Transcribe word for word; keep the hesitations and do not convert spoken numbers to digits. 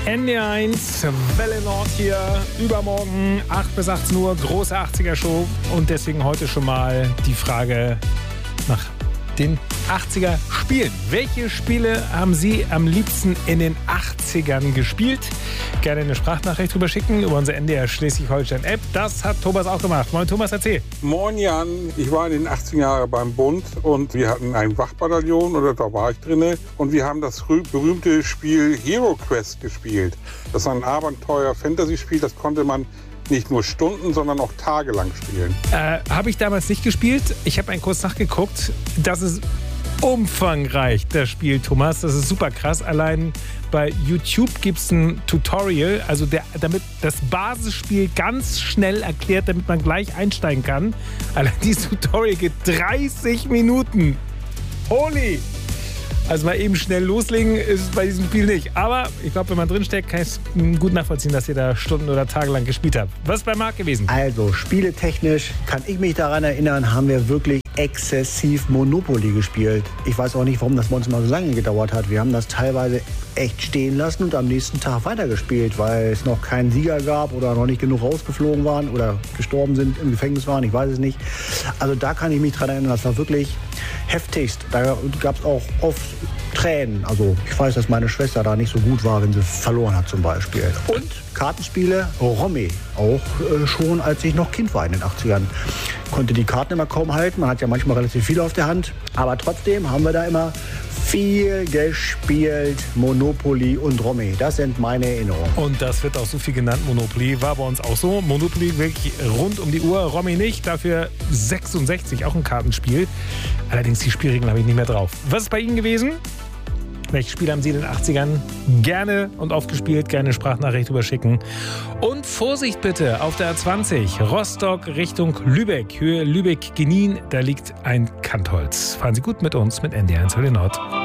N D R eins, Welle Nord hier, übermorgen acht bis achtzehn Uhr, große achtziger-Show. Und deswegen heute schon mal die Frage nach den achtziger-Spielen. Welche Spiele haben Sie am liebsten in den achtzigern gespielt? Gerne eine Sprachnachricht drüber schicken über unsere N D R Schleswig-Holstein-App. Das hat Thomas auch gemacht. Moin Thomas, erzähl. Moin Jan, ich war in den achtziger Jahren beim Bund und wir hatten ein Wachbataillon, oder da war ich drinne, und wir haben das berühmte Spiel Hero Quest gespielt. Das war ein Abenteuer-Fantasy-Spiel, das konnte man nicht nur Stunden, sondern auch tagelang spielen. Äh, habe ich damals nicht gespielt. Ich habe einen Kurs nachgeguckt. Das ist umfangreich, das Spiel, Thomas. Das ist super krass. Allein bei YouTube gibt es ein Tutorial, also der, damit das Basisspiel ganz schnell erklärt, damit man gleich einsteigen kann. Allein dieses Tutorial geht dreißig Minuten. Holy! Also mal eben schnell loslegen ist es bei diesem Spiel nicht. Aber ich glaube, wenn man drinsteckt, kann ich es gut nachvollziehen, dass ihr da Stunden oder Tage lang gespielt habt. Was ist bei Marc gewesen? Also, spieletechnisch kann ich mich daran erinnern, haben wir wirklich exzessiv Monopoly gespielt. Ich weiß auch nicht, warum das bei uns mal so lange gedauert hat. Wir haben das teilweise echt stehen lassen und am nächsten Tag weitergespielt, weil es noch keinen Sieger gab oder noch nicht genug rausgeflogen waren oder gestorben sind, im Gefängnis waren, ich weiß es nicht. Also da kann ich mich dran erinnern, das war wirklich heftigst. Da gab es auch oft Tränen. Also ich weiß, dass meine Schwester da nicht so gut war, wenn sie verloren hat zum Beispiel. Und Kartenspiele, Romy, auch äh, schon als ich noch Kind war in den achtzigern. Konnte die Karten immer kaum halten, man hat ja manchmal relativ viele auf der Hand, aber trotzdem haben wir da immer viel gespielt, Monopoly und Romy. Das sind meine Erinnerungen. Und das wird auch so viel genannt, Monopoly. War bei uns auch so. Monopoly wirklich rund um die Uhr, Romy nicht. Dafür sechsundsechzig, auch ein Kartenspiel. Allerdings die Spielregeln habe ich nicht mehr drauf. Was ist bei Ihnen gewesen? Welche Spiele haben Sie in den achtzigern gerne und oft gespielt? Gerne eine Sprachnachricht überschicken. Und Vorsicht bitte auf der A zwanzig, Rostock Richtung Lübeck. Höhe Lübeck-Genin, da liegt ein Kantholz. Fahren Sie gut mit uns mit N D R eins Welle Nord.